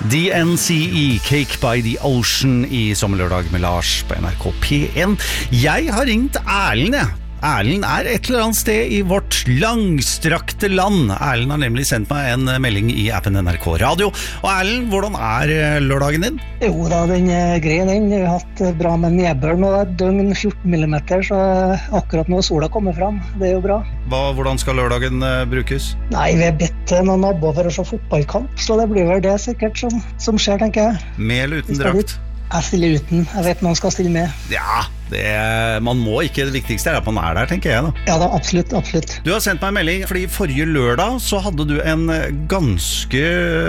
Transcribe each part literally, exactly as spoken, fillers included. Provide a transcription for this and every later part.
D N C E, Cake by the Ocean I Sommerlørdag med Lars på N R K P en. Jeg har ringt Erlend, jeg. Erlend er et eller annet sted I vårt langstrakte land. Erlend har nemlig sendt meg en melding I appen N R K Radio. Og Erlend, hvordan er lørdagen din? Jo da, den er grei den. Vi har hatt bra med nedbør nå. Det er døgn fjorten millimeter, så akkurat nå sola kommer fram. Det er jo bra. Hva, hvordan skal lørdagen uh, brukes? Nei, vi har bedt noen naboer for å se fotballkamp, så det blir vel det sikkert som, som skjer, tenker jeg. Med eller uten drakt? Jeg stiller uten. Jeg vet man skal stille med. Ja, det, man må ikke. Det viktigste er at man er der, tenker jeg da. Ja da, absolutt, absolutt. Du har sendt meg en melding, fordi forrige lørdag så hadde du en ganske,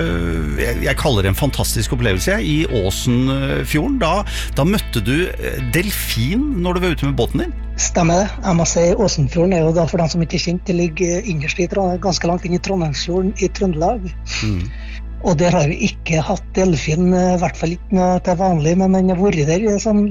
jeg, jeg kaller det en fantastisk opplevelse I Åsenfjorden. Da, da møtte du delfin når du var ute med båten din. Stemmer det. Jeg må si Åsenfjorden er jo da, for den som ikke er kjent, det ligger innerst I Trondheim, ganske langt inn I Trondheimsfjorden I Trøndelag. Mm. Og der har vi ikke hatt delfin, I hvert fall ikke noe til vanlig, men den har vært der. Sånn,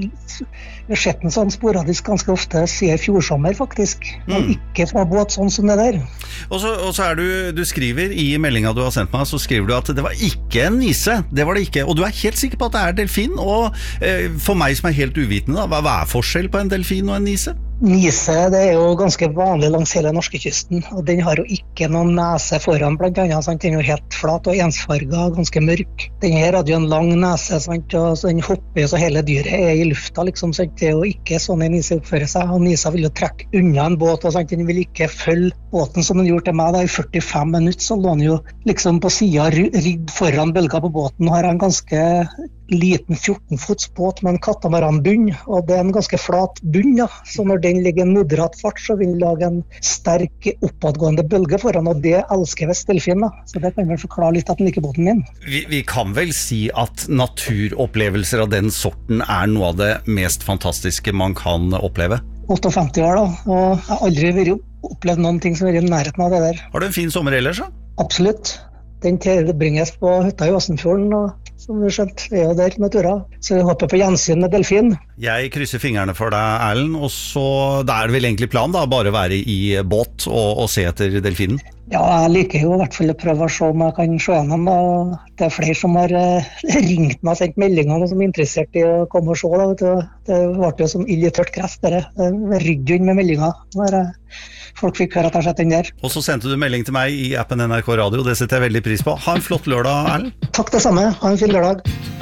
vi har sett den sånn sporadisk ganske ofte, siden fjorsommer faktisk, men mm. ikke fra båt sånn som det der. Og så, og så er du, du skriver I meldingen du har sendt meg, så skriver du at det var ikke en nise, det var det ikke, og du er helt sikker på at det er delfin, og eh, for meg som er helt uvitende, da, hva, hva er forskjell på en delfin og en nise? Nise, det er jo ganske vanlig langs hele norskekysten, og den har jo ikke noen nese foran, blant annet, sant? Den er jo helt flat og ensfarget, ganske mørk. Den her hadde jo en lang nese, sant? Og så den hopper, så hele dyret er I lufta, liksom, sant? Det er jo ikke sånn en nise oppfører seg, og nisa vil jo trekke unna en båt, og sant? Den vil ikke følge båten som den gjorde til meg, da I førtifem minutter, så lå den jo liksom på siden, ridd foran bølger på båten, og har en ganske liten fjorten fots båt med en katamaranbunn, og det er en ganske flat bunn, ja. Så når den ligger en moderat fart, så vil den lage en sterk oppadgående bølge foran, og det elsker vest delfin, da. Så det kan vel forklare litt at den liker båten min. Vi, vi kan vel si at naturopplevelser av den sorten er noe av det mest fantastiske man kan oppleve? femtiåtte år da, og jeg har aldri vært opplevd noen ting som er I nærheten av det der. Har du en fin sommer ellers, da? Absolutt. Den tilbringes på hytta I Åsenfjorden, og som vi skjønt, vi er jo der med turer. Så jeg håper på gjensyn med delfin. Jeg krysser fingrene for deg, Erlend, og så da er det vel egentlig plan da, bare være I båt og, og se etter delfinen? Ja, jeg liker jo I hvert fall å prøve å se om jeg kan se gjennom, og det er flere som har uh, ringt meg og sendt meldinger og som er interessert I å komme og se. Da, vet du. Det ble jo som ild I tørt gress, det rydde inn med meldinger. Når uh, folk fikk høre at jeg sett den der. Og så sendte du melding til meg I appen N R K Radio, det setter jeg veldig pris på. Ha en flott lørdag, Erlend. Takk det samme, ha en fin lørdag.